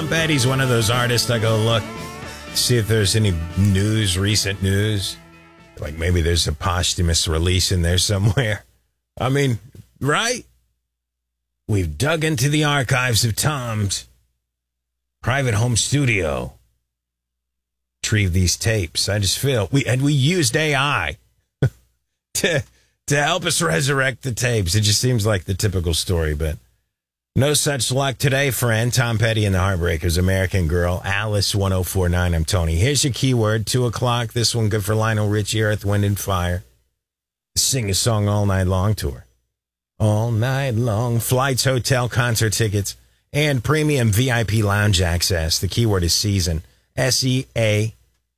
Tom Petty's one of those artists I go look, see if there's any news, recent news. Like maybe there's a posthumous release in there somewhere. I mean, right? We've dug into the archives of Tom's private home studio. Retrieve these tapes. I just feel we used AI to help us resurrect the tapes. It just seems like the typical story, but no such luck today, friend. Tom Petty and the Heartbreakers, American Girl, Alice 1049. I'm Tony. Here's your keyword, 2 o'clock. This one good for Lionel Richie, Earth, Wind, and Fire. Sing a song all night long tour. All night long. Flights, hotel, concert tickets, and premium VIP lounge access. The keyword is season. SEASON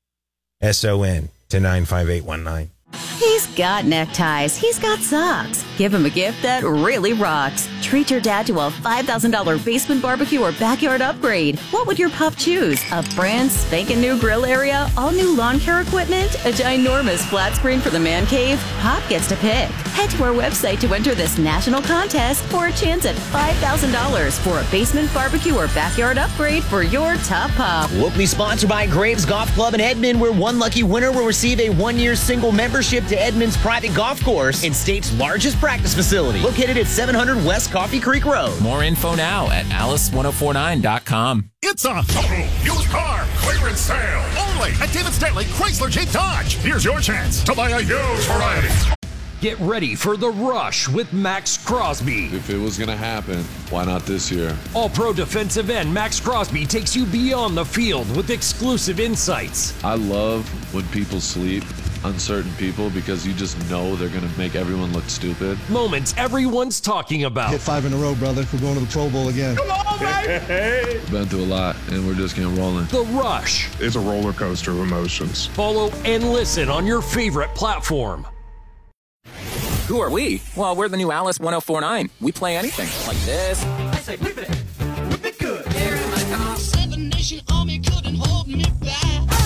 to 95819. He's got neckties. He's got socks. Give him a gift that really rocks. Treat your dad to a $5,000 basement barbecue or backyard upgrade. What would your pup choose? A brand spanking new grill area? All new lawn care equipment? A ginormous flat screen for the man cave? Pop gets to pick. Head to our website to enter this national contest for a chance at $5,000 for a basement barbecue or backyard upgrade for your top pup. Locally sponsored by Graves Golf Club in Edmond, where one lucky winner will receive a 1-year single membership to Edmond's private golf course and state's largest practice facility, located at 700 West Coffee Creek Road. More info now at alice1049.com. It's a total used car clearance sale only at David Stanley Chrysler Jeep Dodge. Here's your chance to buy a used variety. Get ready for The Rush with Max Crosby. If it was going to happen, why not this year? All-pro defensive end Max Crosby takes you beyond the field with exclusive insights. I love when people sleep on certain people because you just know they're going to make everyone look stupid. Moments everyone's talking about. Hit 5 in a row, brother. We're going to the Pro Bowl again. Come on, baby! Been through a lot, and we're just getting rolling. The Rush. It's a roller coaster of emotions. Follow and listen on your favorite platform. Who are we? Well, we're the new Alice 1049. We play anything. Like this. I say whip it. Whip it good. Here in my car. 7 Nation Army couldn't hold me back.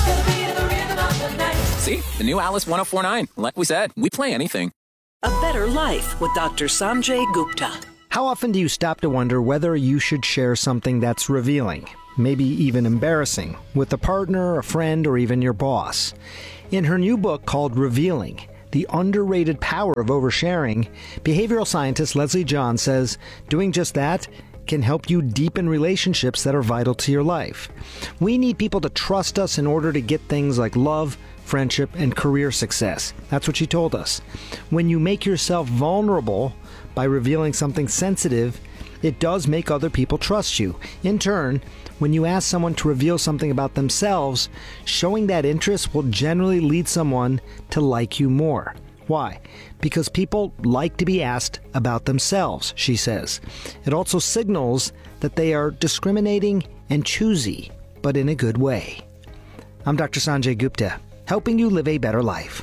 See? The new Alice 1049. Like we said, we play anything. A Better Life with Dr. Sanjay Gupta. How often do you stop to wonder whether you should share something that's revealing, maybe even embarrassing, with a partner, a friend, or even your boss? In her new book called Revealing, The Underrated Power of Oversharing, behavioral scientist Leslie John says doing just that can help you deepen relationships that are vital to your life. We need people to trust us in order to get things like love, friendship, and career success. That's what she told us. When you make yourself vulnerable by revealing something sensitive, it does make other people trust you. In turn, when you ask someone to reveal something about themselves, showing that interest will generally lead someone to like you more. Why? Because people like to be asked about themselves, she says. It also signals that they are discriminating and choosy, but in a good way. I'm Dr. Sanjay Gupta, helping you live a better life.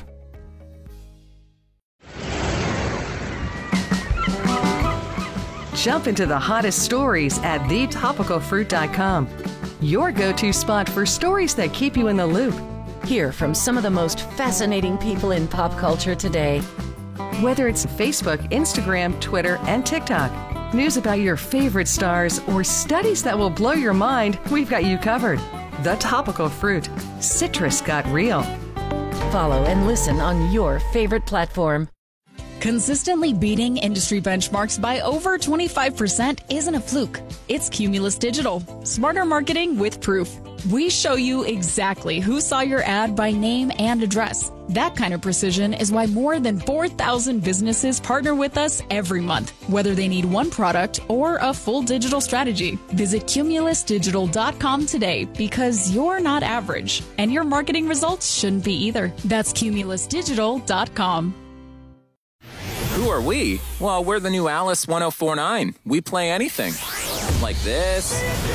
Jump into the hottest stories at thetopicalfruit.com. Your go-to spot for stories that keep you in the loop. Hear from some of the most fascinating people in pop culture today. Whether it's Facebook, Instagram, Twitter, and TikTok, news about your favorite stars, or studies that will blow your mind, we've got you covered. The Topical Fruit. Citrus got real. Follow and listen on your favorite platform. Consistently beating industry benchmarks by over 25% isn't a fluke. It's Cumulus Digital. Smarter marketing with proof. We show you exactly who saw your ad by name and address. That kind of precision is why more than 4,000 businesses partner with us every month, whether they need one product or a full digital strategy. Visit cumulusdigital.com today because you're not average, and your marketing results shouldn't be either. That's cumulusdigital.com. Who are we? Well, we're the new Alice 1049. We play anything. Like this.